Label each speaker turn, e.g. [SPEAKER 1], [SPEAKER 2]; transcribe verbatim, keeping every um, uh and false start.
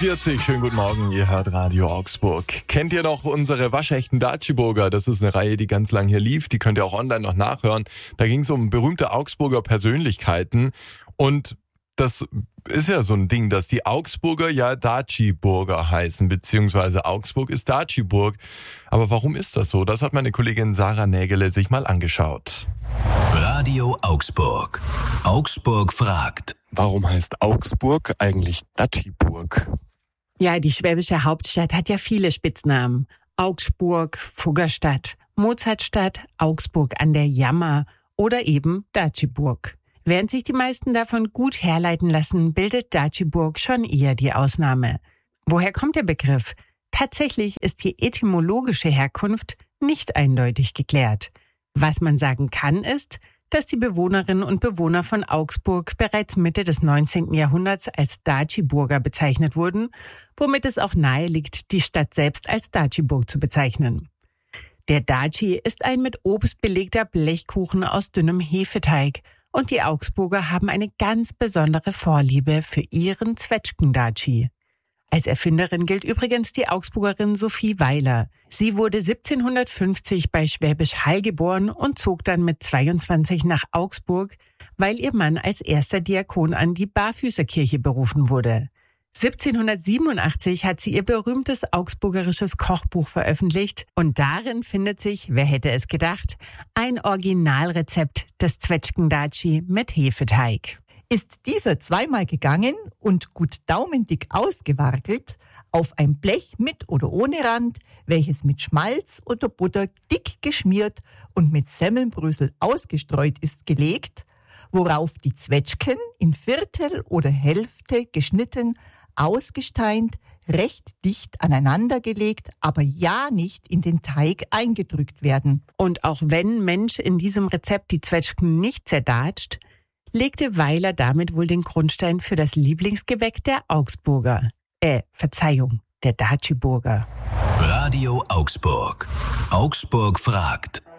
[SPEAKER 1] vierzig, schönen guten Morgen, ihr hört Radio Augsburg. Kennt ihr noch unsere waschechten Daci-Burger? Das ist eine Reihe, die ganz lang hier lief, die könnt ihr auch online noch nachhören. Da ging es um berühmte Augsburger Persönlichkeiten und das ist ja so ein Ding, dass die Augsburger ja Daci-Burger heißen, beziehungsweise Augsburg ist Daci-Burg. Aber warum ist das so? Das hat meine Kollegin Sarah Nägele sich mal angeschaut.
[SPEAKER 2] Radio Augsburg. Augsburg fragt.
[SPEAKER 3] Warum heißt Augsburg eigentlich Daci-Burg?
[SPEAKER 4] Ja, die schwäbische Hauptstadt hat ja viele Spitznamen. Augsburg, Fuggerstadt, Mozartstadt, Augsburg an der Jammer oder eben Daci-Burg. Während sich die meisten davon gut herleiten lassen, bildet Daci-Burg schon eher die Ausnahme. Woher kommt der Begriff? Tatsächlich ist die etymologische Herkunft nicht eindeutig geklärt. Was man sagen kann, ist, dass die Bewohnerinnen und Bewohner von Augsburg bereits Mitte des neunzehnten Jahrhunderts als Daci-Burger bezeichnet wurden, womit es auch nahe liegt, die Stadt selbst als Daci-Burg zu bezeichnen. Der Daci ist ein mit Obst belegter Blechkuchen aus dünnem Hefeteig und die Augsburger haben eine ganz besondere Vorliebe für ihren Zwetschgen-Daci. Als Erfinderin gilt übrigens die Augsburgerin Sophie Weiler. Sie wurde siebzehnhundertfünfzig bei Schwäbisch Hall geboren und zog dann mit zweiundzwanzig nach Augsburg, weil ihr Mann als erster Diakon an die Barfüßerkirche berufen wurde. siebzehnhundertsiebenundachtzig hat sie ihr berühmtes augsburgerisches Kochbuch veröffentlicht und darin findet sich, wer hätte es gedacht, ein Originalrezept des Zwetschgen-Daci mit Hefeteig.
[SPEAKER 5] Ist dieser zweimal gegangen und gut daumendick ausgewarkelt, auf ein Blech mit oder ohne Rand, welches mit Schmalz oder Butter dick geschmiert und mit Semmelbrösel ausgestreut ist, gelegt, worauf die Zwetschgen in Viertel oder Hälfte geschnitten, ausgesteint, recht dicht aneinandergelegt, aber ja nicht in den Teig eingedrückt werden.
[SPEAKER 4] Und auch wenn Mensch in diesem Rezept die Zwetschgen nicht zerdatscht, legte Weiler damit wohl den Grundstein für das Lieblingsgebäck der Augsburger. Äh, Verzeihung, der Daci-Burger.
[SPEAKER 2] Radio Augsburg. Augsburg fragt.